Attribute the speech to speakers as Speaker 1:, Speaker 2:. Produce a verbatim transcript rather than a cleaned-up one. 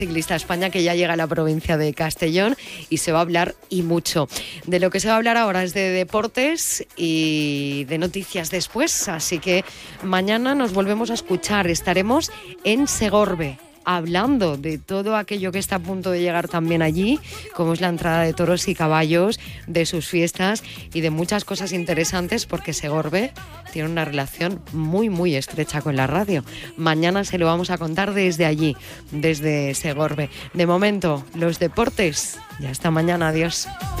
Speaker 1: Ciclista España, que ya llega a la provincia de Castellón y se va a hablar y mucho. De lo que se va a hablar ahora es de deportes y de noticias después, así que mañana nos volvemos a escuchar. Estaremos en Segorbe, hablando de todo aquello que está a punto de llegar también allí, como es la entrada de toros y caballos, de sus fiestas y de muchas cosas interesantes, porque Segorbe tiene una relación muy, muy estrecha con la radio. Mañana se lo vamos a contar desde allí, desde Segorbe. De momento, los deportes. Ya hasta mañana. Adiós.